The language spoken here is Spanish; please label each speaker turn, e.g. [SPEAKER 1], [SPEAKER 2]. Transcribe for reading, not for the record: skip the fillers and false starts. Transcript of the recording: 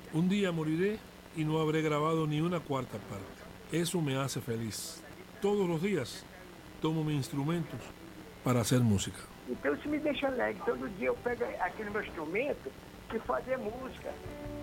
[SPEAKER 1] Un día moriré y no habré grabado ni una cuarta parte. Eso me hace feliz. Todos los días tomo mis instrumentos para hacer música.
[SPEAKER 2] Então isso me deixa alegre. Todo dia eu pego aquele meu instrumento e fazer música.